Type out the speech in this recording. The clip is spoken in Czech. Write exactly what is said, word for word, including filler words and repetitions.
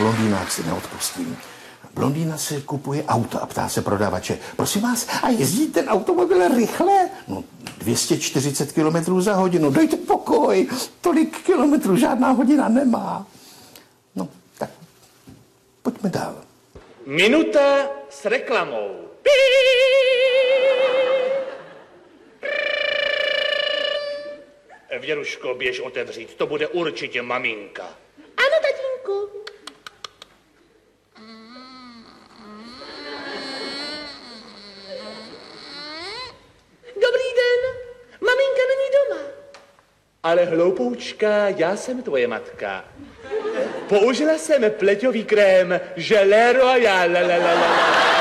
blondýnách si neodpustím. Blondýna si kupuje auto a ptá se prodavače, prosím vás, a jezdí ten automobil rychle? No, dvě stě čtyřicet kilometrů za hodinu, dejte pokoj, tolik kilometrů žádná hodina nemá. No, tak pojďme dál. Minuta s reklamou. Věruško, běž otevřít, to bude určitě maminka. Ano, tatínku. Dobrý den, maminka není doma. Ale hloupoučka, já jsem tvoje matka. Použila jsem pleťový krém Gelé Royal.